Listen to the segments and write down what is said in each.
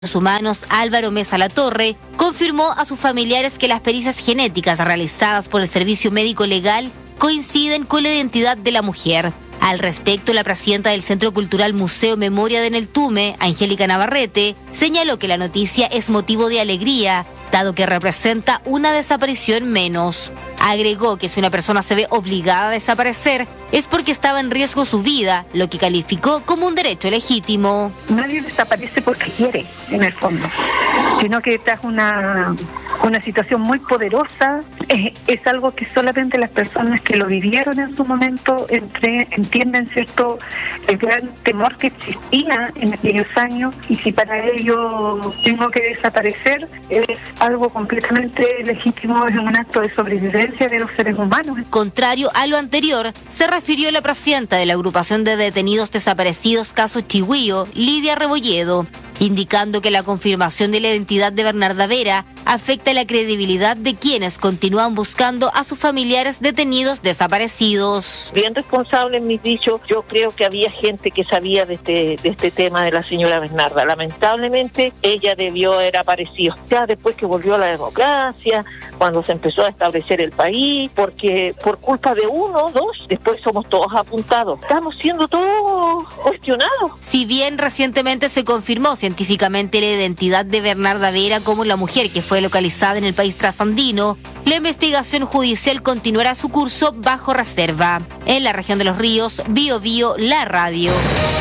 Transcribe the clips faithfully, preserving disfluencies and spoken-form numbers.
Humanos Álvaro Mesa Latorre confirmó a sus familiares que las pericias genéticas realizadas por el Servicio Médico Legal coinciden con la identidad de la mujer. Al respecto, la presidenta del Centro Cultural Museo Memoria de Neltume, Angélica Navarrete, señaló que la noticia es motivo de alegría, dado que representa una desaparición menos. Agregó que si una persona se ve obligada a desaparecer es porque estaba en riesgo su vida, lo que calificó como un derecho legítimo. Nadie desaparece porque quiere, en el fondo, sino que esta es una, una situación muy poderosa. Es, es algo que solamente las personas que lo vivieron en su momento entre, entienden, ¿cierto?, el gran temor que existía en aquellos años, y si para ello tengo que desaparecer, es algo completamente legítimo, es un acto de sobrevivencia de los seres humanos. Contrario a lo anterior, se refirió la presidenta de la agrupación de detenidos desaparecidos Caso Chihuío, Lidia Rebolledo, indicando que la confirmación de la identidad de Bernarda Vera afecta la credibilidad de quienes continúan buscando a sus familiares detenidos desaparecidos. Bien responsable en mis dichos, yo creo que había gente que sabía de este, de este tema de la señora Bernarda. Lamentablemente ella debió haber aparecido ya después que volvió a la democracia, cuando se empezó a establecer el país, porque por culpa de uno o dos, después somos todos apuntados. Estamos siendo todos cuestionados. Si bien recientemente se confirmó científicamente la identidad de Bernarda Vera como la mujer que fue localizada en el país trasandino, la investigación judicial continuará su curso bajo reserva. En la región de Los Ríos, Bio Bio, la radio.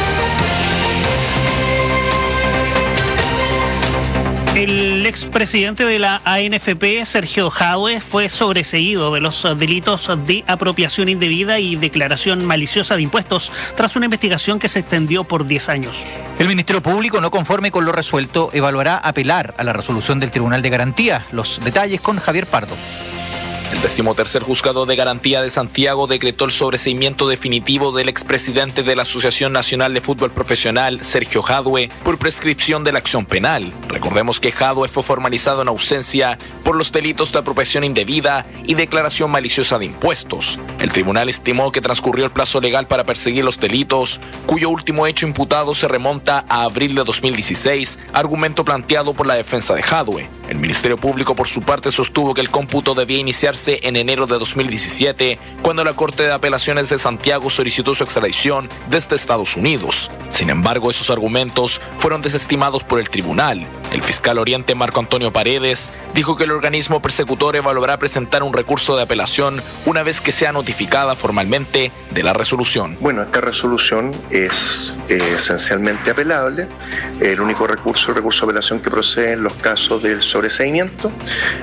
El expresidente de la A N F P, Sergio Jadue, fue sobreseído de los delitos de apropiación indebida y declaración maliciosa de impuestos tras una investigación que se extendió por diez años. El Ministerio Público, no conforme con lo resuelto, evaluará apelar a la resolución del Tribunal de Garantía. Los detalles con Javier Pardo. El decimotercer Juzgado de Garantía de Santiago decretó el sobreseimiento definitivo del expresidente de la Asociación Nacional de Fútbol Profesional, Sergio Jadue, por prescripción de la acción penal. Recordemos que Jadue fue formalizado en ausencia por los delitos de apropiación indebida y declaración maliciosa de impuestos. El tribunal estimó que transcurrió el plazo legal para perseguir los delitos, cuyo último hecho imputado se remonta a abril de dos mil dieciséis, argumento planteado por la defensa de Jadue. El Ministerio Público, por su parte, sostuvo que el cómputo debía iniciarse en enero de dos mil diecisiete, cuando la Corte de Apelaciones de Santiago solicitó su extradición desde Estados Unidos. Sin embargo, esos argumentos fueron desestimados por el tribunal. El fiscal oriente Marco Antonio Paredes dijo que el organismo persecutor evaluará presentar un recurso de apelación una vez que sea notificada formalmente de la resolución. Bueno, esta resolución es eh, esencialmente apelable. El único recurso, el recurso de apelación que procede en los casos del sobreseimiento,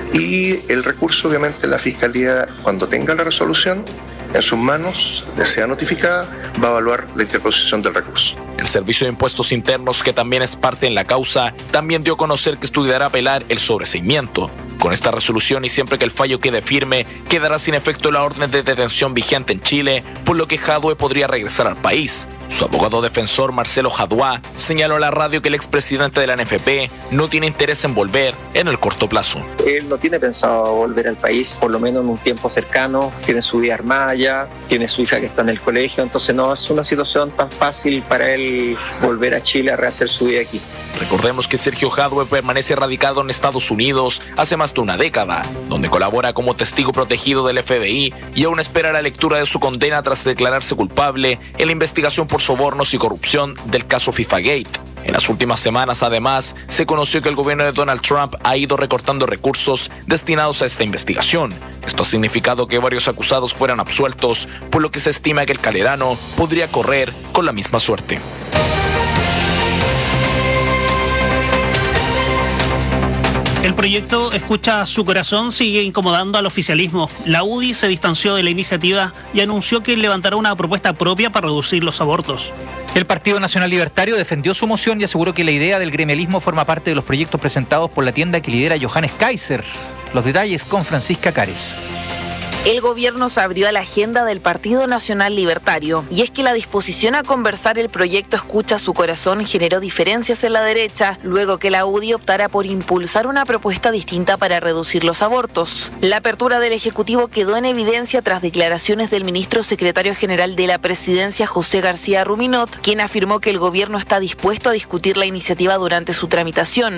y el recurso, obviamente, la Fiscalía, cuando tenga la resolución en sus manos, sea notificada, va a evaluar la interposición del recurso. El Servicio de Impuestos Internos, que también es parte en la causa, también dio a conocer que estudiará apelar el sobreseimiento. Con esta resolución, y siempre que el fallo quede firme, quedará sin efecto la orden de detención vigente en Chile, por lo que Jadue podría regresar al país. Su abogado defensor, Marcelo Jadua, señaló a la radio que el expresidente de la A N F P no tiene interés en volver en el corto plazo. Él no tiene pensado volver al país, por lo menos en un tiempo cercano. Tiene su vida armada ya, tiene su hija que está en el colegio, entonces no es una situación tan fácil para él volver a Chile a rehacer su vida aquí. Recordemos que Sergio Jadue permanece radicado en Estados Unidos hace más de una década, donde colabora como testigo protegido del F B I y aún espera la lectura de su condena tras declararse culpable en la investigación por sobornos y corrupción del caso FIFAgate. En las últimas semanas, además, se conoció que el gobierno de Donald Trump ha ido recortando recursos destinados a esta investigación. Esto ha significado que varios acusados fueran absueltos, por lo que se estima que el Calerano podría correr con la misma suerte. El proyecto Escucha su Corazón sigue incomodando al oficialismo. La U D I se distanció de la iniciativa y anunció que levantará una propuesta propia para reducir los abortos. El Partido Nacional Libertario defendió su moción y aseguró que la idea del gremialismo forma parte de los proyectos presentados por la tienda que lidera Johannes Kaiser. Los detalles con Francisca Cares. El gobierno se abrió a la agenda del Partido Nacional Libertario, y es que la disposición a conversar el proyecto Escucha a su corazón generó diferencias en la derecha, luego que la U D I optara por impulsar una propuesta distinta para reducir los abortos. La apertura del Ejecutivo quedó en evidencia tras declaraciones del ministro secretario general de la Presidencia, José García Ruminot, quien afirmó que el gobierno está dispuesto a discutir la iniciativa durante su tramitación.